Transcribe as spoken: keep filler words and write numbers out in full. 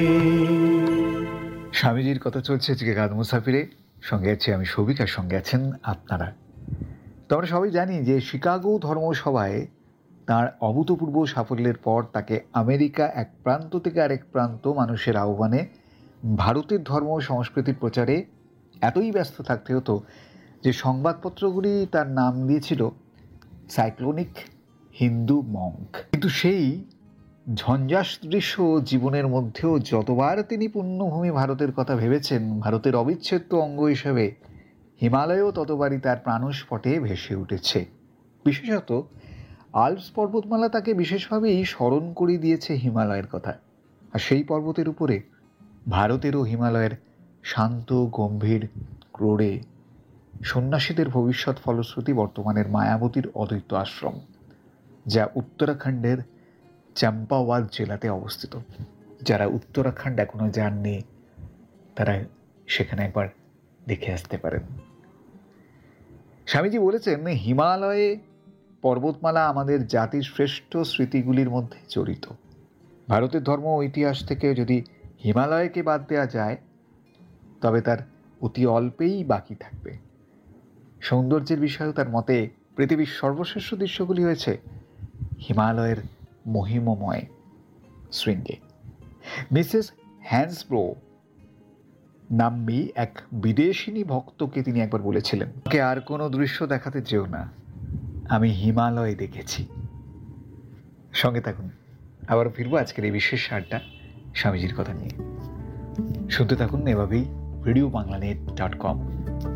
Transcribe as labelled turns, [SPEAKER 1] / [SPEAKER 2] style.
[SPEAKER 1] স্বামীজির কথা চলছে আজকে গান মুসাফিরে। সঙ্গে আছি আমি সৌভিক, আর সঙ্গে আছেন আপনারা। তো আমরা সবাই জানি যে শিকাগো ধর্মসভায় তার অভূতপূর্ব সাফল্যের পর তাকে আমেরিকা এক প্রান্ত থেকে আরেক প্রান্ত মানুষের আহ্বানে ভারতের ধর্ম ও সংস্কৃতির প্রচারে এতই ব্যস্ত থাকতে হতো যে সংবাদপত্রগুলি তার নাম দিয়েছিল সাইক্লোনিক হিন্দু মঙ্ক। কিন্তু সেই ঝঞ্ঝাসদৃশ্য জীবনের মধ্যেও যতবার তিনি পুণ্যভূমি ভারতের কথা ভেবেছেন, ভারতের অবিচ্ছেদ্য অঙ্গ হিসেবে হিমালয়ও ততবারই তার প্রাণস্পটে ভেসে উঠেছে। বিশেষত আল্পস পর্বতমালা তাকে বিশেষভাবেই স্মরণ করে দিয়েছে হিমালয়ের কথা। আর সেই পর্বতের উপরে ভারতেরও হিমালয়ের শান্ত গম্ভীর ক্রোড়ে সন্ন্যাসীদের ভবিষ্যৎ ফলশ্রুতি বর্তমানের মায়াবতীর অদ্বৈত আশ্রম, যা উত্তরাখণ্ডের চম্পাওয়াত জেলাতে অবস্থিত। যারা উত্তরাখণ্ড এখনো যাননি তারা সেখানে একবার দেখে আসতে পারেন। স্বামীজি বলেছেন, হিমালয়ে পর্বতমালা আমাদের জাতির শ্রেষ্ঠ স্মৃতিগুলির মধ্যে জড়িত। ভারতের ধর্ম ও ইতিহাস থেকে যদি হিমালয়কে বাদ দেওয়া যায় তবে তার অতি অল্পেই বাকি থাকবে। সৌন্দর্যের বিষয়েও তার মতে পৃথিবীর সর্বশ্রেষ্ঠ দৃশ্যগুলি হয়েছে হিমালয়ের মহিমময় শৃঙ্গে। মিসেস হ্যান্সব্রো নাম্বি এক বিদেশিনী ভক্তকে তিনি একবার বলেছিলেন, ওকে আর কোনো দৃশ্য দেখাতে যেও না, আমি হিমালয় দেখেছি। সঙ্গে থাকুন, আবার ফিরবো আজকের এই বিশেষ আড্ডা স্বামীজির কথা নিয়ে। শুনতে থাকুন এভাবেই radio Bangla net dot com.